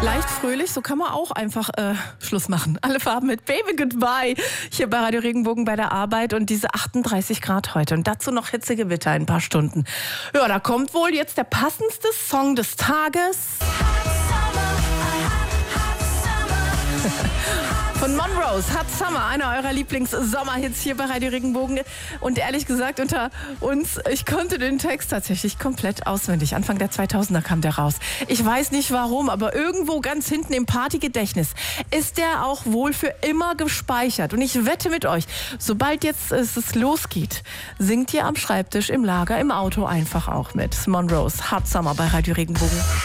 Leicht fröhlich, so kann man auch einfach Schluss machen. Alle Farben mit Baby Goodbye hier bei Radio Regenbogen bei der Arbeit und diese 38 Grad heute und dazu noch Hitzegewitter in ein paar Stunden. Ja, da kommt wohl jetzt der passendste Song des Tages. Von Monrose, Hot Summer, einer eurer Lieblings-Sommerhits hier bei Radio Regenbogen. Und ehrlich gesagt, unter uns, ich konnte den Text tatsächlich komplett auswendig. Anfang der 2000er kam der raus. Ich weiß nicht warum, aber irgendwo ganz hinten im Partygedächtnis ist der auch wohl für immer gespeichert. Und ich wette mit euch, sobald jetzt es losgeht, singt ihr am Schreibtisch, im Lager, im Auto einfach auch mit. Monrose, Hot Summer bei Radio Regenbogen.